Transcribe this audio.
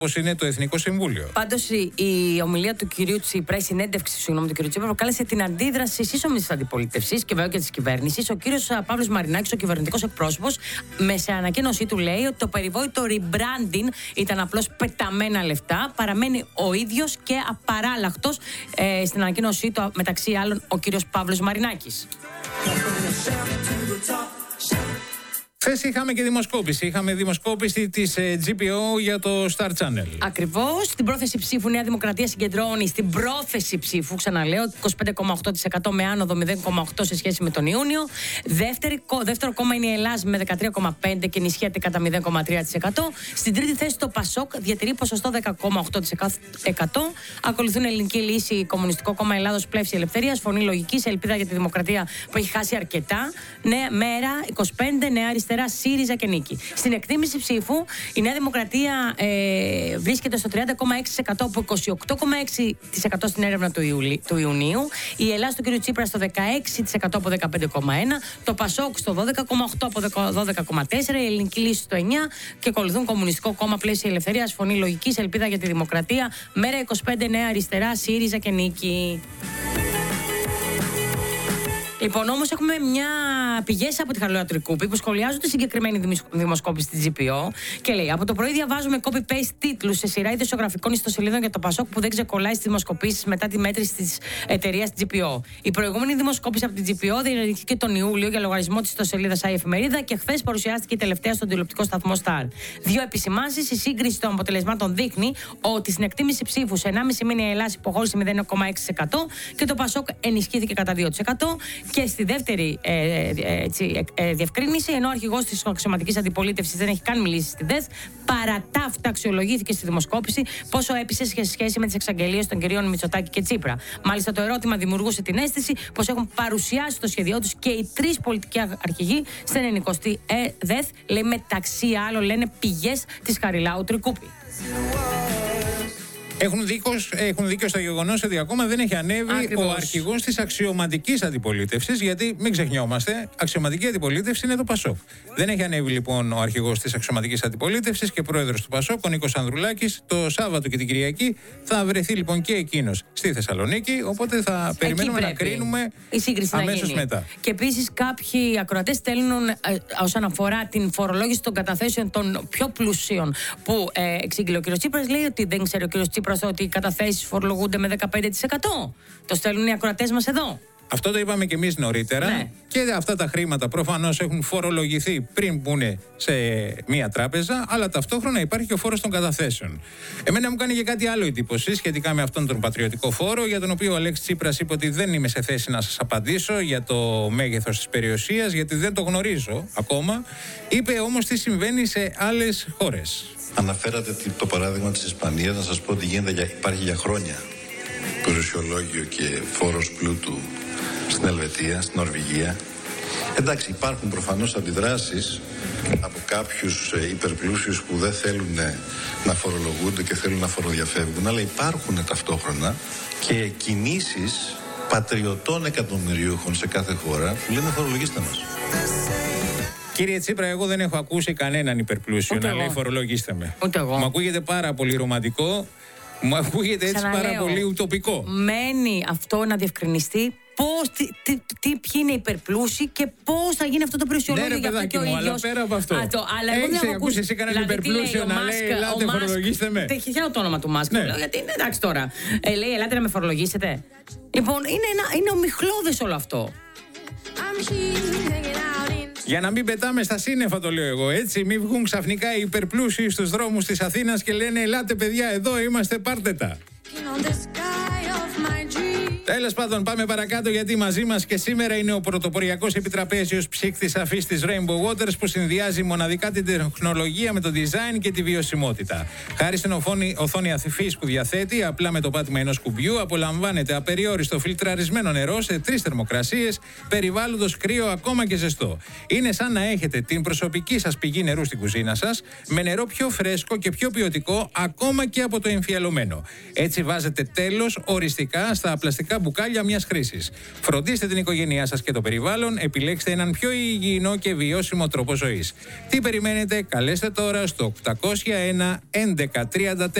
Όπως είναι το Εθνικό Συμβούλιο. Πάντως η ομιλία του κυρίου Τσίπρα, η συνέντευξη του κυρίου Τσίπρα, προκάλεσε την αντίδραση σύσσωμης της αντιπολίτευσης και βέβαια και της κυβέρνησης. Ο κύριος Παύλος Μαρινάκης, ο κυβερνητικός εκπρόσωπος, σε ανακοίνωσή του λέει ότι το περιβόητο rebranding ήταν απλώς πεταμένα λεφτά. Παραμένει ο ίδιος και απαράλλαχτος, στην ανακοίνωσή του, μεταξύ άλλων, ο κύριος Παύλος Μαρινάκης. Χθες είχαμε και δημοσκόπηση. Είχαμε δημοσκόπηση της GPO για το Star Channel. Ακριβώς. Στην πρόθεση ψήφου, Νέα Δημοκρατία συγκεντρώνει στην πρόθεση ψήφου, ξαναλέω, 25,8% με άνοδο 0,8% σε σχέση με τον Ιούνιο. Δεύτερο κόμμα είναι η Ελλάδα με 13,5% και ενισχύεται κατά 0,3%. Στην τρίτη θέση το ΠΑΣΟΚ διατηρεί ποσοστό 10,8%. Ακολουθούν Ελληνική Λύση, Κομμουνιστικό Κόμμα Ελλάδος, Πλεύση Ελευθερίας, Φωνή Λογικής, Ελπίδα για τη Δημοκρατία που έχει χάσει αρκετά. Μέρα 25, Νέα Αριστερά, ΣΥΡΙΖΑ και Νίκη. Στην εκτίμηση ψήφου, η Νέα Δημοκρατία βρίσκεται στο 30,6% από 28,6% στην έρευνα του Ιουνίου. Η Ελλάδα του κ. Τσίπρα στο 16% από 15,1%. Το ΠΑΣΟΚ στο 12,8% από 12,4%. Η Ελληνική Λύση στο 9%. Και ακολουθούν Κομμουνιστικό Κόμμα, Πλαίσια Ελευθερίας, Φωνή Λογικής, Ελπίδα για τη Δημοκρατία, Μέρα 25, Νέα Αριστερά, ΣΥΡΙΖΑ και Νίκη. Λοιπόν, όμως έχουμε πηγές από τη Χαριλάου Τρικούπη που σχολιάζουν τη συγκεκριμένη δημοσκόπηση της GPO και λέει: από το πρωί διαβάζουμε copy-paste τίτλους σε σειρά ειδησιογραφικών ιστοσελίδων για το ΠΑΣΟΚ που δεν ξεκολλάει στις δημοσκοπήσεις μετά τη μέτρηση της εταιρείας GPO. Η προηγούμενη δημοσκόπηση από την GPO διενεργήθηκε τον Ιούλιο για λογαριασμό της ιστοσελίδας η Εφημερίδα και χθες παρουσιάστηκε η τελευταία στον τηλεοπτικό σταθμό Star. Δύο επισημάνσεις: η σύγκριση των αποτελεσμάτων δείχνει ότι στην εκτίμηση ψήφου σε 1,5 μήνα η Ελλάδα υποχώρησε 0,6% και το ΠΑΣΟΚ ενισχύθηκε κατά 2%. Και στη δεύτερη διευκρίνηση, ενώ ο αρχηγός της αξιωματικής αντιπολίτευσης δεν έχει καν μιλήσει στη ΔΕΘ, παρά τα αυτά αξιολογήθηκε στη δημοσκόπηση πόσο έπεισε σε σχέση με τις εξαγγελίες των κυρίων Μητσοτάκη και Τσίπρα. Μάλιστα, το ερώτημα δημιουργούσε την αίσθηση πως έχουν παρουσιάσει το σχέδιό τους και οι τρεις πολιτικοί αρχηγοί στην 90η ΔΕΘ, λέει, μεταξύ άλλων, λένε πηγές της Χαριλάου Τρικούπη. Έχουν δίκιο στο γεγονός ότι ακόμα δεν έχει ανέβει ο αρχηγός της αξιωματικής αντιπολίτευσης, γιατί μην ξεχνιόμαστε, αξιωματική αντιπολίτευση είναι το ΠΑΣΟΚ. Δεν έχει ανέβει λοιπόν ο αρχηγός της αξιωματικής αντιπολίτευσης και πρόεδρος του ΠΑΣΟΚ, ο Νίκος Ανδρουλάκης. Το Σάββατο και την Κυριακή θα βρεθεί λοιπόν και εκείνος στη Θεσσαλονίκη, οπότε θα περιμένουμε να κρίνουμε αμέσως μετά. Και επίσης κάποιοι ακροατές στέλνουν όσον αφορά την φορολόγηση των καταθέσεων των πιο πλουσίων που εξήγηλε ο κ. Τσίπρας, λέει ότι δεν ξέρει ο κ. Τσίπρας ότι οι καταθέσεις φορολογούνται με 15%. Το στέλνουν οι ακροατές μας εδώ. Αυτό το είπαμε και εμείς νωρίτερα. Ναι. Και αυτά τα χρήματα προφανώς έχουν φορολογηθεί πριν μπουν σε μία τράπεζα, αλλά ταυτόχρονα υπάρχει και ο φόρος των καταθέσεων. Εμένα μου κάνει και κάτι άλλο εντύπωση σχετικά με αυτόν τον πατριωτικό φόρο, για τον οποίο ο Αλέξης Τσίπρας είπε ότι δεν είμαι σε θέση να σας απαντήσω για το μέγεθος της περιουσίας, γιατί δεν το γνωρίζω ακόμα. Είπε όμως τι συμβαίνει σε άλλες χώρες. Αναφέρατε το παράδειγμα της Ισπανίας, να σας πω ότι υπάρχει για χρόνια περιουσιολόγιο και φόρος πλούτου στην Ελβετία, στην Νορβηγία. Εντάξει, υπάρχουν προφανώς αντιδράσεις από κάποιους υπερπλούσιους που δεν θέλουν να φορολογούνται και θέλουν να φοροδιαφεύγουν, αλλά υπάρχουν ταυτόχρονα και κινήσεις πατριωτών εκατομμυριούχων σε κάθε χώρα που λένε φορολογήστε μας. Κύριε Τσίπρα, εγώ δεν έχω ακούσει κανέναν υπερπλούσιο να λέει φορολογήστε με. Ούτε εγώ. Μου ακούγεται πάρα πολύ ρομαντικό, μου ακούγεται έτσι πάρα πολύ ουτοπικό. Μένει αυτό να διευκρινιστεί. Ποιοι είναι υπερπλούσιοι και πώς θα γίνει αυτό το περιουσιολόγιο για αυτό και ο ίδιος. Αλλά πέρα από αυτό. Αλλά εγώ δεν έχω ακούσει εσύ κανέναν υπερπλούσιο να λέει ελάτε φορολογήστε με. Τυχαία το όνομα του Μάσκ. Γιατί είναι εντάξει τώρα. Λέει ελάτε να με φορολογήσετε. Λοιπόν, είναι ομιχλώδες όλο αυτό. Για να μην πετάμε στα σύννεφα, το λέω εγώ, έτσι. Μην βγουν ξαφνικά οι υπερπλούσιοι στους δρόμους της Αθήνας και λένε ελάτε παιδιά, εδώ είμαστε, πάρτε τα. Τέλος πάντων, πάμε παρακάτω, γιατί μαζί μας και σήμερα είναι ο πρωτοποριακός επιτραπέζιος ψύκτης αφής της Rainbow Waters που συνδυάζει μοναδικά την τεχνολογία με το design και τη βιωσιμότητα. Χάρη στην οθόνη αφής που διαθέτει, απλά με το πάτημα ενός κουμπιού, απολαμβάνετε απεριόριστο φιλτραρισμένο νερό σε 3 θερμοκρασίες, περιβάλλοντος κρύο ακόμα και ζεστό. Είναι σαν να έχετε την προσωπική σας πηγή νερού στην κουζίνα σας, με νερό πιο φρέσκο και πιο ποιοτικό ακόμα και από το εμφιαλωμένο. Έτσι βάζετε τέλος οριστικά στα πλαστικά μπουκάλια μιας χρήσης. Φροντίστε την οικογένειά σας και το περιβάλλον, επιλέξτε έναν πιο υγιεινό και βιώσιμο τρόπο ζωής. Τι περιμένετε, καλέστε τώρα στο 801 1134.